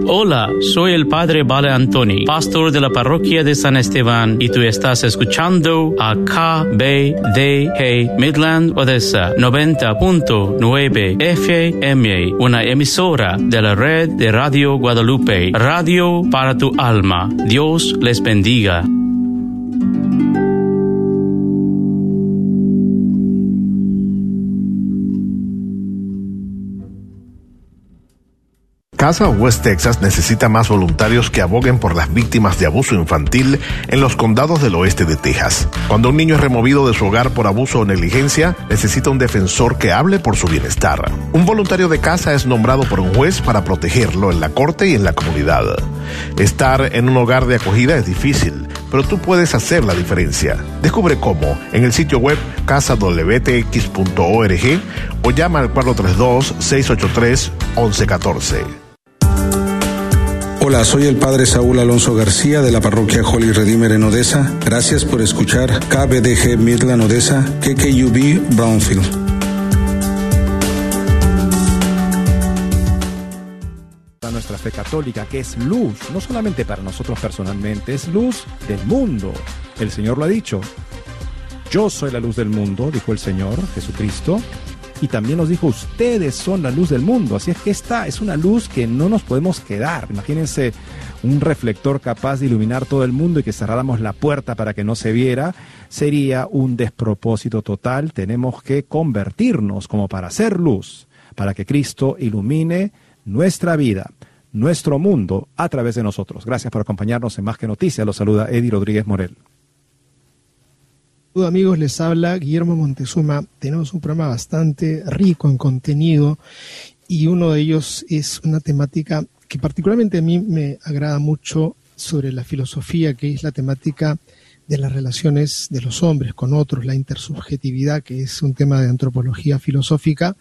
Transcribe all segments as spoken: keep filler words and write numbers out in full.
Hola, soy el Padre Vale Antoni, pastor de la parroquia de San Esteban, y tú estás escuchando a K B D G Midland Odessa noventa punto nueve F M, una emisora de la red de Radio Guadalupe, radio para tu alma. Dios les bendiga. Casa West Texas necesita más voluntarios que aboguen por las víctimas de abuso infantil en los condados del oeste de Texas. Cuando un niño es removido de su hogar por abuso o negligencia, necesita un defensor que hable por su bienestar. Un voluntario de casa es nombrado por un juez para protegerlo en la corte y en la comunidad. Estar en un hogar de acogida es difícil, pero tú puedes hacer la diferencia. Descubre cómo en el sitio web casa w t x punto org o llama al cuatro tres dos, seis ocho tres, once catorce. Hola, soy el Padre Saúl Alonso García de la parroquia Holy Redeemer en Odessa. Gracias por escuchar K B D G Midland Odessa, K K U B Brownfield. Nuestra fe católica, que es luz, no solamente para nosotros personalmente, es luz del mundo. El Señor lo ha dicho. Yo soy la luz del mundo, dijo el Señor Jesucristo. Y también nos dijo, ustedes son la luz del mundo. Así es que esta es una luz que no nos podemos quedar. Imagínense un reflector capaz de iluminar todo el mundo y que cerráramos la puerta para que no se viera. Sería un despropósito total. Tenemos que convertirnos como para hacer luz, para que Cristo ilumine nuestra vida, nuestro mundo a través de nosotros. Gracias por acompañarnos en Más que Noticias. Los saluda Eddie Rodríguez Morel. Hola amigos, les habla Guillermo Montezuma. Tenemos un programa bastante rico en contenido y uno de ellos es una temática que particularmente a mí me agrada mucho sobre la filosofía, que es la temática de las relaciones de los hombres con otros, la intersubjetividad, que es un tema de antropología filosófica,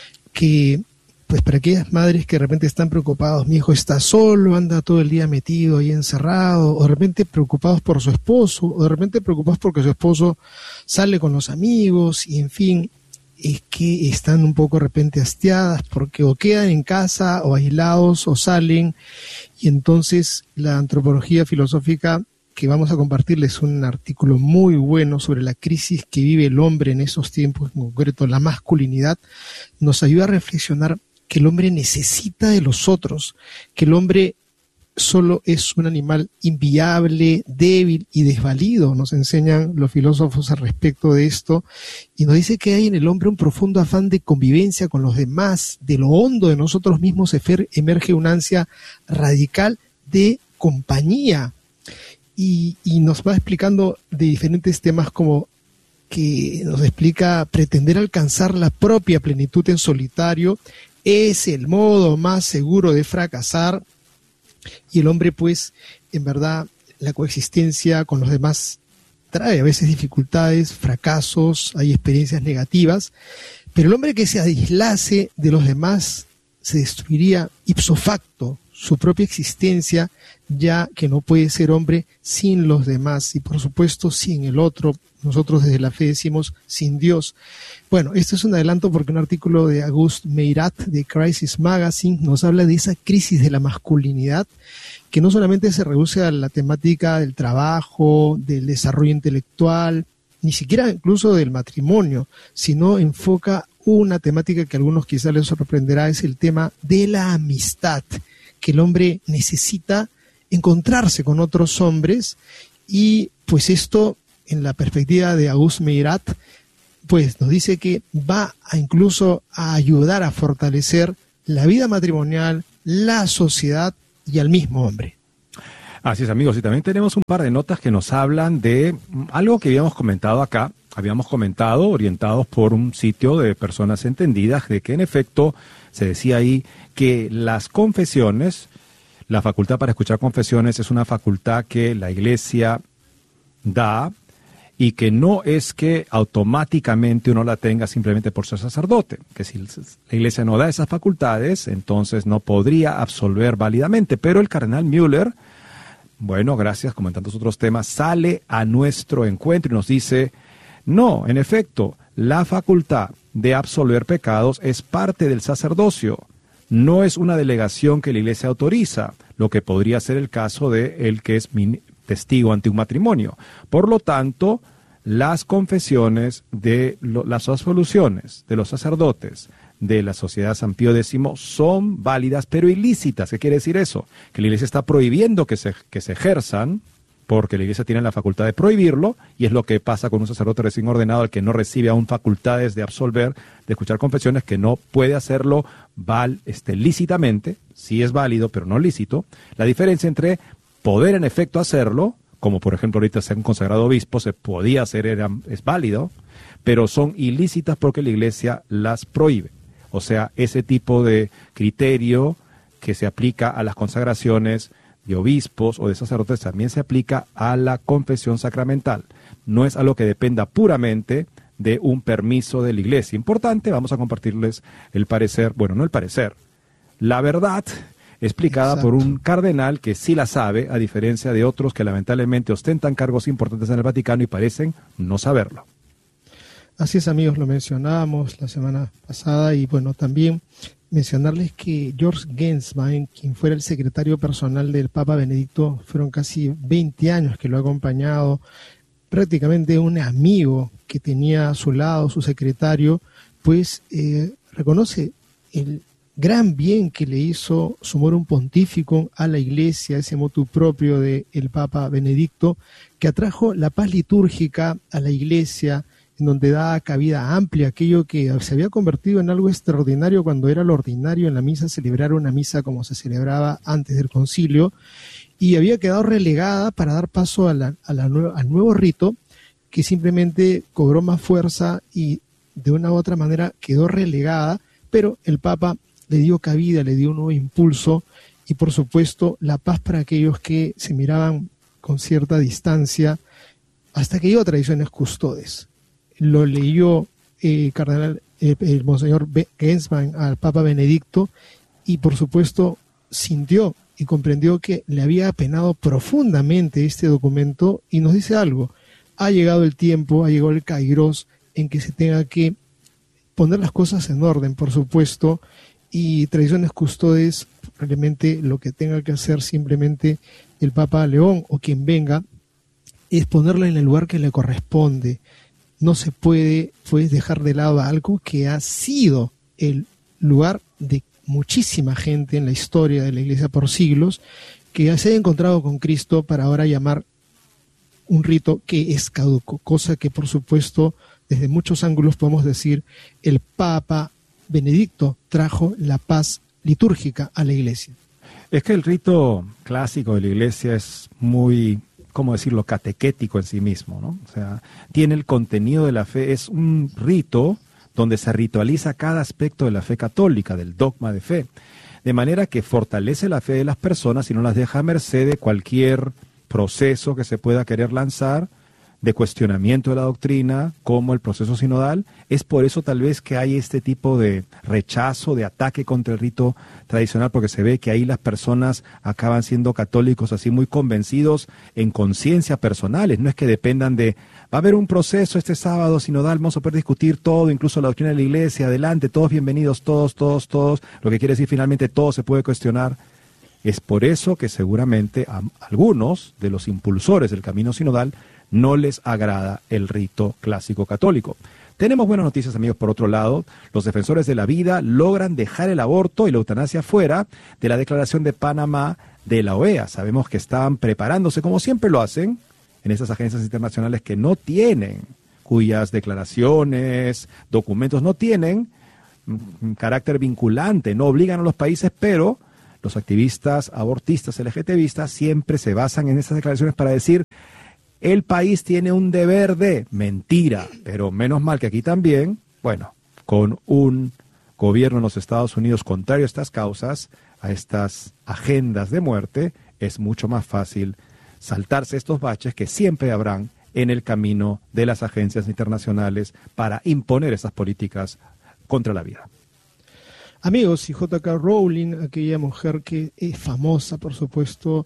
que pues para aquellas madres que de repente están preocupados, mi hijo está solo, anda todo el día metido ahí encerrado, o de repente preocupados por su esposo, o de repente preocupados porque su esposo sale con los amigos, y en fin, es que están un poco de repente hastiadas porque o quedan en casa, o aislados, o salen, y entonces la antropología filosófica que vamos a compartirles un artículo muy bueno sobre la crisis que vive el hombre en esos tiempos, en concreto la masculinidad, nos ayuda a reflexionar que el hombre necesita de los otros, que el hombre solo es un animal inviable, débil y desvalido. Nos enseñan los filósofos al respecto de esto, y nos dice que hay en el hombre un profundo afán de convivencia con los demás. De lo hondo de nosotros mismos emerge una ansia radical de compañía, y, y nos va explicando de diferentes temas, como que nos explica pretender alcanzar la propia plenitud en solitario es el modo más seguro de fracasar, y el hombre pues en verdad la coexistencia con los demás trae a veces dificultades, fracasos, hay experiencias negativas, pero el hombre que se aislase de los demás se destruiría ipso facto su propia existencia, ya que no puede ser hombre sin los demás y por supuesto sin el otro. Nosotros desde la fe decimos sin Dios. Bueno, esto es un adelanto porque un artículo de Auguste Meyrat de Crisis Magazine nos habla de esa crisis de la masculinidad, que no solamente se reduce a la temática del trabajo, del desarrollo intelectual, ni siquiera incluso del matrimonio, sino enfoca una temática que a algunos quizás les sorprenderá, es el tema de la amistad, que el hombre necesita encontrarse con otros hombres, y pues esto en la perspectiva de Auguste Meyrat pues nos dice que va a incluso a ayudar a fortalecer la vida matrimonial, la sociedad y al mismo hombre. Así es, amigos, y también tenemos un par de notas que nos hablan de algo que habíamos comentado acá, habíamos comentado, orientados por un sitio de personas entendidas, de que en efecto se decía ahí que las confesiones, la facultad para escuchar confesiones es una facultad que la Iglesia da, y que no es que automáticamente uno la tenga simplemente por ser sacerdote, que si la Iglesia no da esas facultades, entonces no podría absolver válidamente. Pero el cardenal Müller, bueno, gracias, como en tantos otros temas, sale a nuestro encuentro y nos dice, no, en efecto, la facultad de absolver pecados es parte del sacerdocio, no es una delegación que la Iglesia autoriza, lo que podría ser el caso de el que es testigo ante un matrimonio. Por lo tanto, las confesiones de lo, las absoluciones de los sacerdotes de la Sociedad San Pío X son válidas pero ilícitas. ¿Qué quiere decir eso? Que la Iglesia está prohibiendo que se, que se ejerzan, porque la Iglesia tiene la facultad de prohibirlo, y es lo que pasa con un sacerdote recién ordenado, al que no recibe aún facultades de absolver, de escuchar confesiones, que no puede hacerlo val, este, lícitamente, sí es válido, pero no lícito. La diferencia entre poder en efecto hacerlo, como por ejemplo ahorita ser un consagrado obispo, se podía hacer, era, es válido, pero son ilícitas porque la Iglesia las prohíbe. O sea, ese tipo de criterio que se aplica a las consagraciones de obispos o de sacerdotes también se aplica a la confesión sacramental. No es algo que dependa puramente de un permiso de la Iglesia. Importante, vamos a compartirles el parecer, bueno, no el parecer, la verdad explicada Exacto. por un cardenal que sí la sabe, a diferencia de otros que lamentablemente ostentan cargos importantes en el Vaticano y parecen no saberlo. Así es, amigos, lo mencionábamos la semana pasada, y bueno, también mencionarles que George Genswein, quien fuera el secretario personal del Papa Benedicto, fueron casi veinte años que lo ha acompañado, prácticamente un amigo que tenía a su lado, su secretario, pues eh, reconoce el gran bien que le hizo Summorum Pontificum a la Iglesia, ese motu propio del Papa Benedicto, que atrajo la paz litúrgica a la Iglesia, en donde da cabida amplia aquello que se había convertido en algo extraordinario cuando era lo ordinario en la misa, celebrar una misa como se celebraba antes del concilio, y había quedado relegada para dar paso a la, a la nueva, al nuevo rito, que simplemente cobró más fuerza y de una u otra manera quedó relegada, pero el Papa le dio cabida, le dio un nuevo impulso, y por supuesto la paz para aquellos que se miraban con cierta distancia, hasta que llegó Tradiciones Custodes. Lo leyó eh, cardenal, eh, el monseñor Genswein al Papa Benedicto, y por supuesto sintió y comprendió que le había apenado profundamente este documento, y nos dice algo: ha llegado el tiempo, ha llegado el kairos en que se tenga que poner las cosas en orden, por supuesto, y Tradiciones Custodes, realmente lo que tenga que hacer simplemente el Papa León o quien venga es ponerla en el lugar que le corresponde. No se puede pues dejar de lado algo que ha sido el lugar de muchísima gente en la historia de la Iglesia por siglos, que se ha encontrado con Cristo para ahora llamar un rito que es caduco, cosa que por supuesto desde muchos ángulos podemos decir el Papa Benedicto trajo la paz litúrgica a la Iglesia. Es que el rito clásico de la Iglesia es muy, ¿cómo decirlo?, catequético en sí mismo, ¿no? O sea, tiene el contenido de la fe, es un rito donde se ritualiza cada aspecto de la fe católica, del dogma de fe, de manera que fortalece la fe de las personas y no las deja a merced de cualquier proceso que se pueda querer lanzar, de cuestionamiento de la doctrina, como el proceso sinodal. Es por eso tal vez que hay este tipo de rechazo, de ataque contra el rito tradicional, porque se ve que ahí las personas acaban siendo católicos así muy convencidos en conciencia personales. No es que dependan de, va a haber un proceso este sábado sinodal, vamos a poder discutir todo, incluso la doctrina de la Iglesia, adelante, todos bienvenidos, todos, todos, todos, lo que quiere decir finalmente todo se puede cuestionar. Es por eso que seguramente a algunos de los impulsores del camino sinodal no les agrada el rito clásico católico. Tenemos buenas noticias, amigos, por otro lado. Los defensores de la vida logran dejar el aborto y la eutanasia fuera de la declaración de Panamá de la O E A. Sabemos que están preparándose, como siempre lo hacen, en esas agencias internacionales que no tienen, cuyas declaraciones, documentos no tienen un carácter vinculante, no obligan a los países, pero los activistas abortistas, LGTBistas, siempre se basan en esas declaraciones para decir el país tiene un deber de mentira, pero menos mal que aquí también, bueno, con un gobierno en los Estados Unidos contrario a estas causas, a estas agendas de muerte, es mucho más fácil saltarse estos baches que siempre habrán en el camino de las agencias internacionales para imponer esas políticas contra la vida. Amigos, y J K Rowling, aquella mujer que es famosa, por supuesto,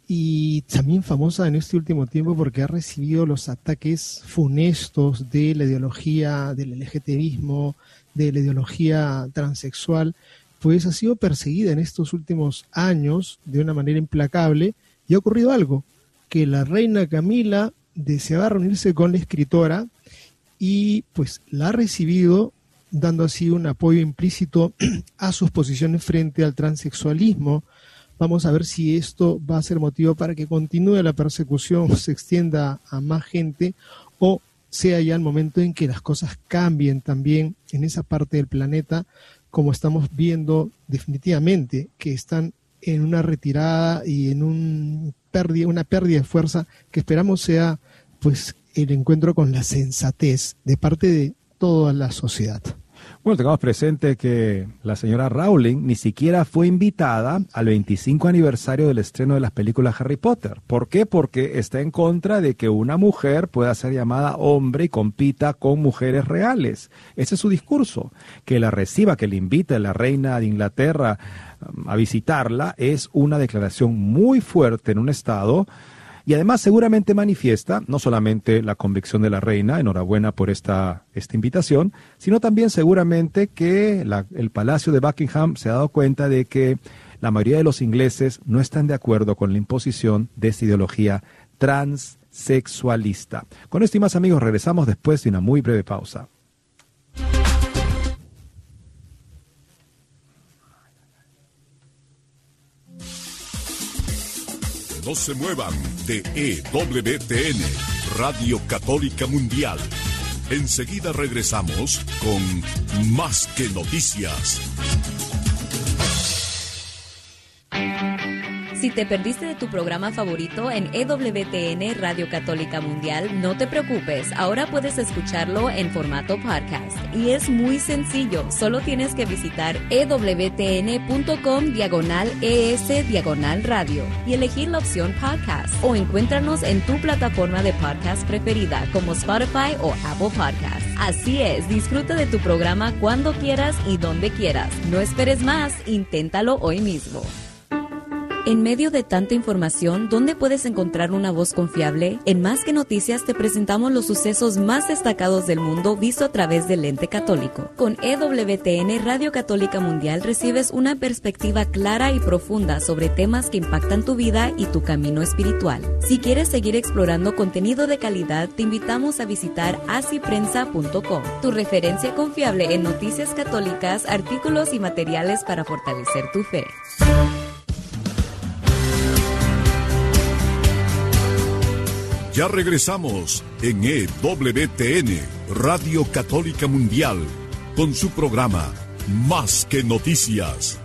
y también famosa en este último tiempo porque ha recibido los ataques funestos de la ideología del LGTBismo, de la ideología transexual, pues ha sido perseguida en estos últimos años de una manera implacable, y ha ocurrido algo, que la reina Camila deseaba reunirse con la escritora y pues la ha recibido, dando así un apoyo implícito a sus posiciones frente al transexualismo. Vamos a ver si esto va a ser motivo para que continúe la persecución, se extienda a más gente, o sea ya el momento en que las cosas cambien también en esa parte del planeta, como estamos viendo definitivamente que están en una retirada y en un pérdida, una pérdida de fuerza que esperamos sea pues el encuentro con la sensatez de parte de toda la sociedad. Bueno, tengamos presente que la señora Rowling ni siquiera fue invitada al veinticinco aniversario del estreno de las películas Harry Potter. ¿Por qué? Porque está en contra de que una mujer pueda ser llamada hombre y compita con mujeres reales. Ese es su discurso. Que la reciba, que le invite a la reina de Inglaterra a visitarla, es una declaración muy fuerte en un estado. Y además seguramente manifiesta no solamente la convicción de la reina, enhorabuena por esta, esta invitación, sino también seguramente que la, el Palacio de Buckingham se ha dado cuenta de que la mayoría de los ingleses no están de acuerdo con la imposición de esta ideología transexualista. Con esto y más, amigos, regresamos después de una muy breve pausa. No se muevan de E W T N, Radio Católica Mundial. Enseguida regresamos con Más que Noticias. Si te perdiste de tu programa favorito en E W T N Radio Católica Mundial, no te preocupes, ahora puedes escucharlo en formato podcast. Y es muy sencillo, solo tienes que visitar ewtn.com diagonal es diagonal radio y elegir la opción podcast. O encuéntranos en tu plataforma de podcast preferida como Spotify o Apple Podcasts. Así es, disfruta de tu programa cuando quieras y donde quieras. No esperes más, inténtalo hoy mismo. En medio de tanta información, ¿dónde puedes encontrar una voz confiable? En Más que Noticias te presentamos los sucesos más destacados del mundo visto a través del lente católico. Con E W T N Radio Católica Mundial recibes una perspectiva clara y profunda sobre temas que impactan tu vida y tu camino espiritual. Si quieres seguir explorando contenido de calidad, te invitamos a visitar así prensa punto com, tu referencia confiable en noticias católicas, artículos y materiales para fortalecer tu fe. Ya regresamos en E W T N, Radio Católica Mundial, con su programa Más que Noticias.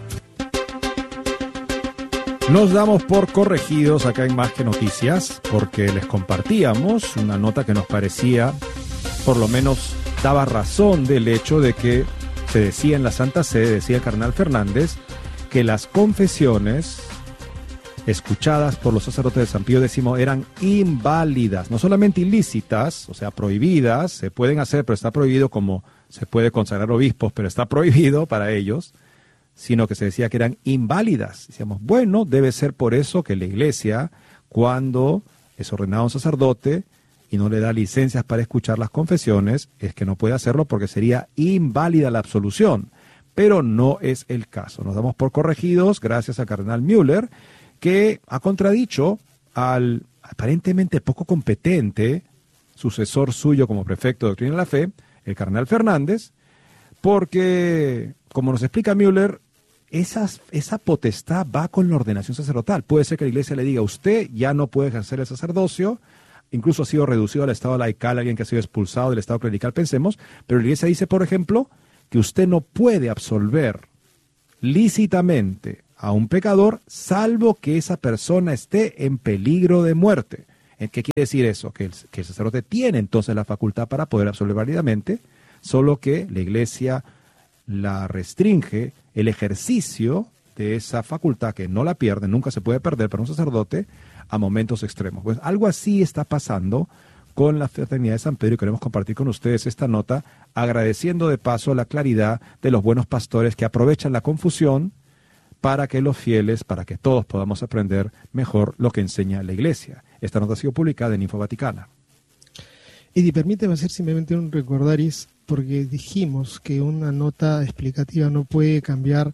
Nos damos por corregidos acá en Más que Noticias, porque les compartíamos una nota que nos parecía, por lo menos daba razón del hecho de que se decía en la Santa Sede, decía el cardenal Fernández, que las confesiones escuchadas por los sacerdotes de San Pío X eran inválidas, no solamente ilícitas, o sea, prohibidas, se pueden hacer, pero está prohibido, como se puede consagrar obispos, pero está prohibido para ellos, sino que se decía que eran inválidas. Decíamos, bueno, debe ser por eso que la Iglesia, cuando es ordenado un sacerdote y no le da licencias para escuchar las confesiones, es que no puede hacerlo porque sería inválida la absolución, pero no es el caso. Nos damos por corregidos gracias al cardenal Müller, que ha contradicho al aparentemente poco competente sucesor suyo como prefecto de Doctrina de la Fe, el cardenal Fernández, porque, como nos explica Müller, esas, esa potestad va con la ordenación sacerdotal. Puede ser que la Iglesia le diga, usted ya no puede ejercer el sacerdocio, incluso ha sido reducido al estado laical, alguien que ha sido expulsado del estado clerical, pensemos, pero la Iglesia dice, por ejemplo, que usted no puede absolver lícitamente a un pecador, salvo que esa persona esté en peligro de muerte. ¿Qué quiere decir eso? Que el, que el sacerdote tiene entonces la facultad para poder absolver válidamente, solo que la Iglesia la restringe el ejercicio de esa facultad, que no la pierde, nunca se puede perder para un sacerdote, a momentos extremos. Pues algo así está pasando con la Fraternidad de San Pedro, y queremos compartir con ustedes esta nota, agradeciendo de paso la claridad de los buenos pastores que aprovechan la confusión para que los fieles, para que todos podamos aprender mejor lo que enseña la Iglesia. Esta nota ha sido publicada en Info Vaticana. Eddie, permíteme hacer simplemente un recordaris porque dijimos que una nota explicativa no puede cambiar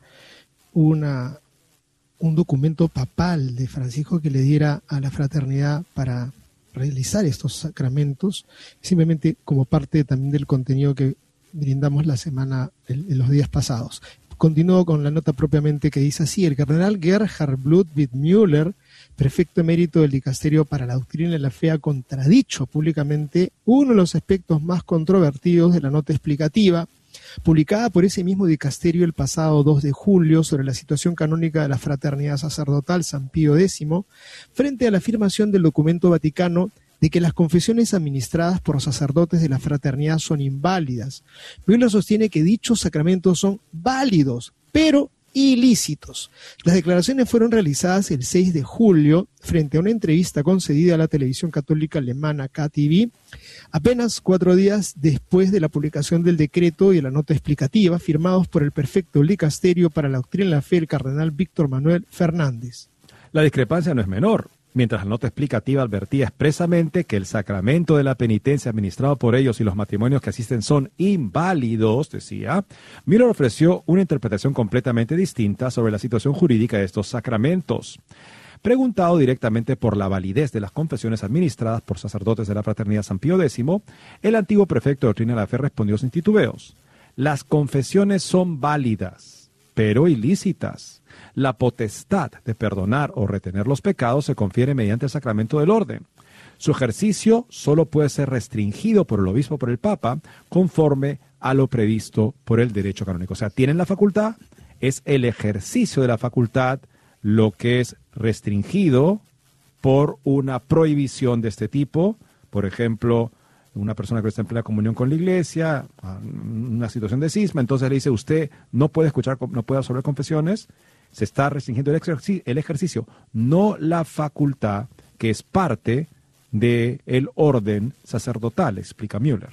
una, un documento papal de Francisco que le diera a la fraternidad para realizar estos sacramentos, simplemente como parte también del contenido que brindamos la semana, en los días pasados. Continúo con la nota propiamente que dice así: el cardenal Gerhard Ludwig Müller, prefecto emérito del Dicasterio para la Doctrina y la Fe, ha contradicho públicamente uno de los aspectos más controvertidos de la nota explicativa, publicada por ese mismo dicasterio el pasado dos de julio sobre la situación canónica de la fraternidad sacerdotal San Pío X, frente a la afirmación del documento vaticano de que las confesiones administradas por sacerdotes de la fraternidad son inválidas. Müller sostiene que dichos sacramentos son válidos, pero ilícitos. Las declaraciones fueron realizadas el seis de julio frente a una entrevista concedida a la televisión católica alemana K T V, apenas cuatro días después de la publicación del decreto y de la nota explicativa firmados por el prefecto del Dicasterio para la Doctrina y la Fe, el cardenal Víctor Manuel Fernández. La discrepancia no es menor. Mientras la nota explicativa advertía expresamente que el sacramento de la penitencia administrado por ellos y los matrimonios que asisten son inválidos, decía, Müller ofreció una interpretación completamente distinta sobre la situación jurídica de estos sacramentos. Preguntado directamente por la validez de las confesiones administradas por sacerdotes de la fraternidad San Pío X, el antiguo prefecto de Doctrina de la Fe respondió sin titubeos: las confesiones son válidas, pero ilícitas. La potestad de perdonar o retener los pecados se confiere mediante el sacramento del orden. Su ejercicio solo puede ser restringido por el obispo o por el papa conforme a lo previsto por el derecho canónico. O sea, tienen la facultad, es el ejercicio de la facultad lo que es restringido por una prohibición de este tipo. Por ejemplo, una persona que está en plena comunión con la iglesia, una situación de cisma, entonces le dice: usted no puede escuchar, no puede absolver confesiones. Se está restringiendo el ejercicio, el ejercicio, no la facultad, que es parte del orden sacerdotal, explica Müller.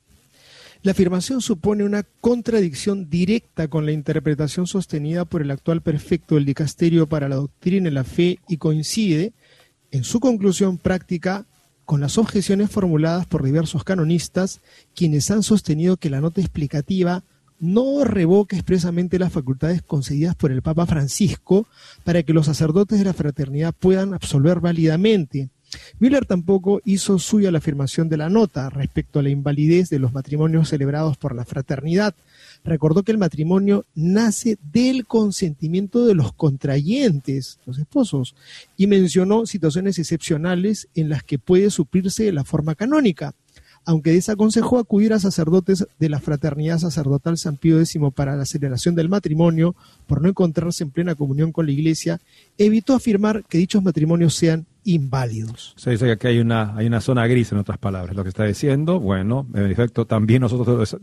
La afirmación supone una contradicción directa con la interpretación sostenida por el actual prefecto del Dicasterio para la Doctrina y la Fe y coincide, en su conclusión práctica, con las objeciones formuladas por diversos canonistas, quienes han sostenido que la nota explicativa no revoca expresamente las facultades concedidas por el Papa Francisco para que los sacerdotes de la fraternidad puedan absolver válidamente. Müller tampoco hizo suya la afirmación de la nota respecto a la invalidez de los matrimonios celebrados por la fraternidad. Recordó que el matrimonio nace del consentimiento de los contrayentes, los esposos, y mencionó situaciones excepcionales en las que puede suplirse de la forma canónica, aunque desaconsejó acudir a sacerdotes de la fraternidad sacerdotal San Pío X para la celebración del matrimonio por no encontrarse en plena comunión con la iglesia, evitó afirmar que dichos matrimonios sean inválidos. Se dice que aquí hay una, hay una zona gris, en otras palabras, lo que está diciendo. Bueno, en efecto, también nosotros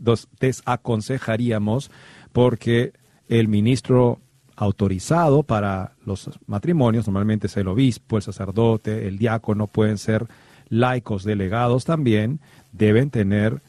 desaconsejaríamos, porque el ministro autorizado para los matrimonios, normalmente es el obispo, el sacerdote, el diácono, pueden ser laicos delegados también, deben tener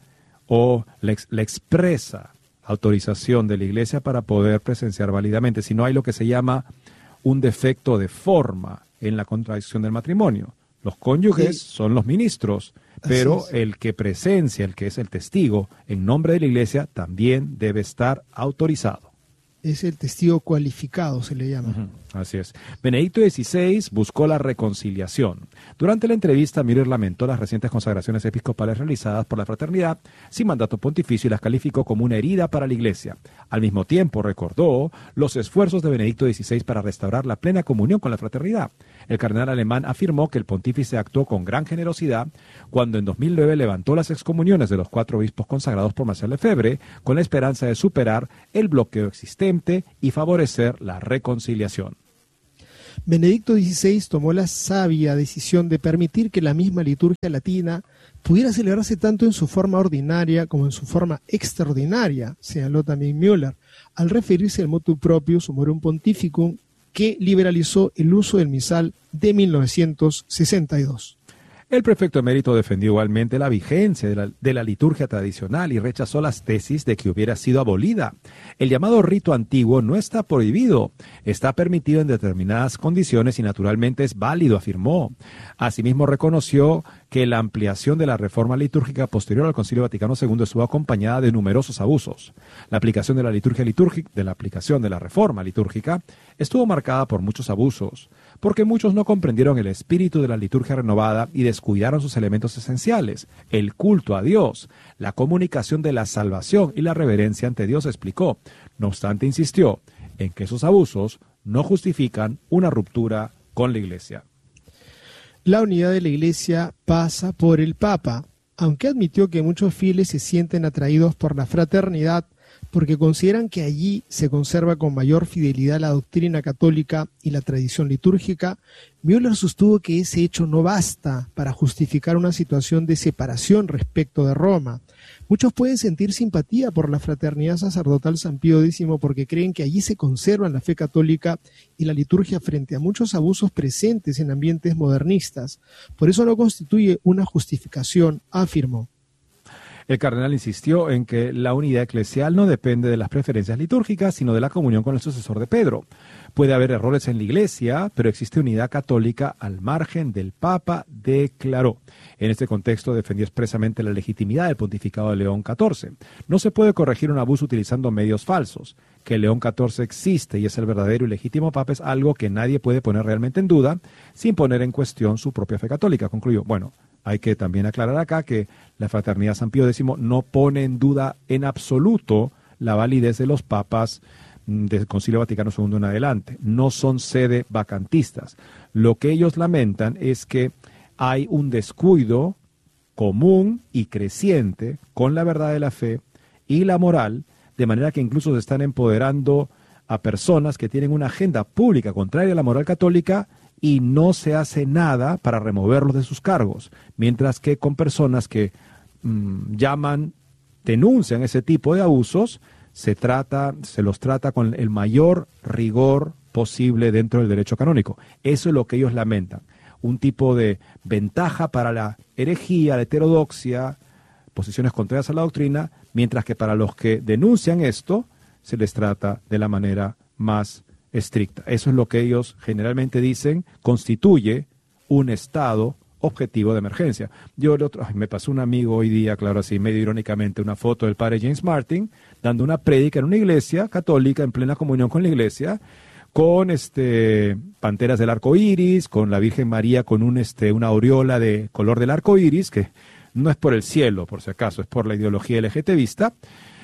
o la, ex, la expresa autorización de la iglesia para poder presenciar válidamente. Si no, hay lo que se llama un defecto de forma en la contradicción del matrimonio. Los cónyuges sí son los ministros, pero es. el que presencia, el que es el testigo en nombre de la iglesia, también debe estar autorizado. Es el testigo cualificado, se le llama. Uh-huh. Así es. Benedicto dieciséis buscó la reconciliación. Durante la entrevista, Müller lamentó las recientes consagraciones episcopales realizadas por la fraternidad sin mandato pontificio y las calificó como una herida para la Iglesia. Al mismo tiempo, recordó los esfuerzos de Benedicto dieciséis para restaurar la plena comunión con la fraternidad. El cardenal alemán afirmó que el pontífice actuó con gran generosidad cuando en dos mil nueve levantó las excomuniones de los cuatro obispos consagrados por Marcel Lefebvre, con la esperanza de superar el bloqueo existente y favorecer la reconciliación. Benedicto dieciséis tomó la sabia decisión de permitir que la misma liturgia latina pudiera celebrarse tanto en su forma ordinaria como en su forma extraordinaria, señaló también Müller, al referirse al motu proprio Summorum Pontificum, que liberalizó el uso del misal de mil novecientos sesenta y dos. El prefecto emérito defendió igualmente la vigencia de la, de la liturgia tradicional y rechazó las tesis de que hubiera sido abolida. El llamado rito antiguo no está prohibido, está permitido en determinadas condiciones y naturalmente es válido, afirmó. Asimismo reconoció que la ampliación de la reforma litúrgica posterior al Concilio Vaticano segundo estuvo acompañada de numerosos abusos. La aplicación de la liturgia litúrgica, de la aplicación de la reforma litúrgica, estuvo marcada por muchos abusos, porque muchos no comprendieron el espíritu de la liturgia renovada y descuidaron sus elementos esenciales, el culto a Dios, la comunicación de la salvación y la reverencia ante Dios, explicó. No obstante, insistió en que esos abusos no justifican una ruptura con la Iglesia. La unidad de la Iglesia pasa por el Papa, aunque admitió que muchos fieles se sienten atraídos por la fraternidad porque consideran que allí se conserva con mayor fidelidad la doctrina católica y la tradición litúrgica. Müller sostuvo que ese hecho no basta para justificar una situación de separación respecto de Roma. Muchos pueden sentir simpatía por la fraternidad sacerdotal San Pío X porque creen que allí se conservan la fe católica y la liturgia frente a muchos abusos presentes en ambientes modernistas. Por eso no constituye una justificación, afirmó. El cardenal insistió en que la unidad eclesial no depende de las preferencias litúrgicas, sino de la comunión con el sucesor de Pedro. Puede haber errores en la Iglesia, pero existe unidad católica al margen del Papa, declaró. En este contexto defendió expresamente la legitimidad del pontificado de León catorce. No se puede corregir un abuso utilizando medios falsos. Que León catorce existe y es el verdadero y legítimo Papa es algo que nadie puede poner realmente en duda sin poner en cuestión su propia fe católica, concluyó. Bueno, hay que también aclarar acá que la fraternidad San Pío X no pone en duda en absoluto la validez de los papas del Concilio Vaticano segundo en adelante. No son sede vacantistas. Lo que ellos lamentan es que hay un descuido común y creciente con la verdad de la fe y la moral, de manera que incluso se están empoderando a personas que tienen una agenda pública contraria a la moral católica y no se hace nada para removerlos de sus cargos, mientras que con personas que mmm, llaman, denuncian ese tipo de abusos, se trata, se los trata con el mayor rigor posible dentro del derecho canónico. Eso es lo que ellos lamentan, un tipo de ventaja para la herejía, la heterodoxia, posiciones contrarias a la doctrina, mientras que para los que denuncian esto, se les trata de la manera más estricta. Eso es lo que ellos generalmente dicen constituye un estado objetivo de emergencia. Yo el otro, ay, me pasó un amigo hoy día, claro así, medio irónicamente, una foto del padre James Martin dando una prédica en una iglesia católica en plena comunión con la iglesia, con este panteras del arco iris, con la Virgen María con un este una aureola de color del arco iris, que no es por el cielo, por si acaso, es por la ideología LGTBista,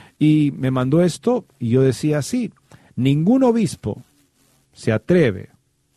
y me mandó esto y yo decía así, ningún obispo se atreve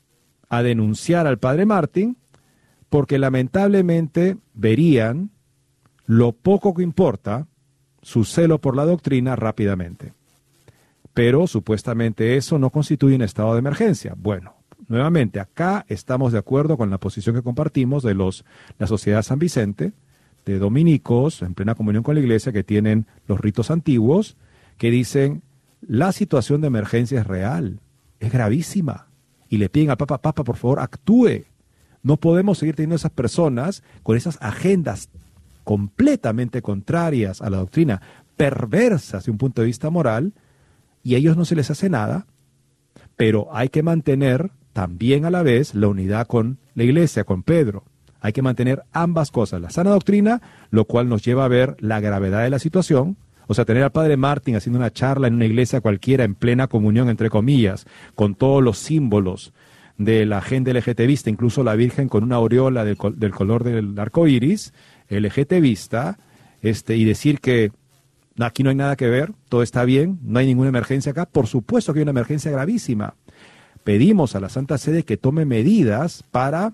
a denunciar al padre Martin porque lamentablemente verían lo poco que importa su celo por la doctrina rápidamente. Pero supuestamente eso no constituye un estado de emergencia. Bueno, nuevamente acá estamos de acuerdo con la posición que compartimos de los la Sociedad San Vicente, de dominicos en plena comunión con la iglesia que tienen los ritos antiguos, que dicen la situación de emergencia es real, es gravísima, y le piden al Papa, Papa, por favor, actúe. No podemos seguir teniendo esas personas con esas agendas completamente contrarias a la doctrina, perversas de un punto de vista moral, y a ellos no se les hace nada, pero hay que mantener también a la vez la unidad con la iglesia, con Pedro. Hay que mantener ambas cosas, la sana doctrina, lo cual nos lleva a ver la gravedad de la situación. O sea, tener al padre Martin haciendo una charla en una iglesia cualquiera, en plena comunión, entre comillas, con todos los símbolos de la agenda LGTBista, incluso la Virgen con una aureola del, del color del arco iris, LGTBista, este, y decir que aquí no hay nada que ver, todo está bien, no hay ninguna emergencia acá. Por supuesto que hay una emergencia gravísima. Pedimos a la Santa Sede que tome medidas para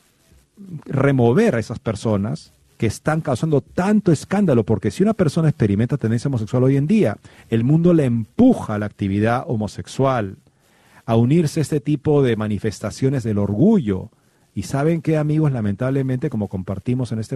remover a esas personas que están causando tanto escándalo, porque si una persona experimenta tendencia homosexual hoy en día, el mundo le empuja a la actividad homosexual, a unirse a este tipo de manifestaciones del orgullo. Y saben que, amigos, lamentablemente, como compartimos en este